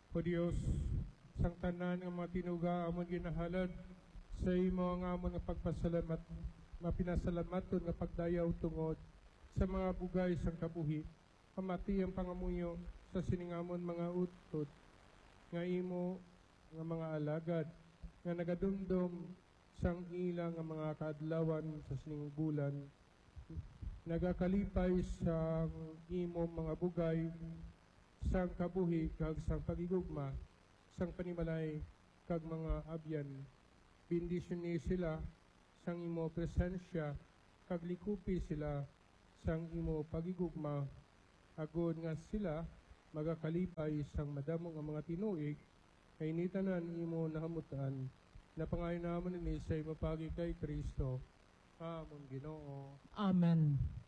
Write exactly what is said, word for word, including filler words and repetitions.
O Dios, sang tanan nga mga tinuga amon ginahalad sa imo nga amon nga pagpasalamat, mapinasalamat nga pagdayaw tungod sa mga bugay sang kabuhi, pamati ang pangamuyo sa siningamon mga utod nga imo nga mga alagad nga nagadumdum sang ilang nga mga kaadlawan sa sining bulan, nagakalipay sa imo mga bugay sang kabuhi kag sang pagigugma sang panimalay kag mga abyan. Bendisyon ni sila sang imo presensya kag likupi sila sang imo pagigugma agod nga sila magakalipay sang madamo nga mga tinuig kay nitanan imo nahamutan na pangayon naman ni sa imo pagi kay Kristo. Amon Ginoo. Amen.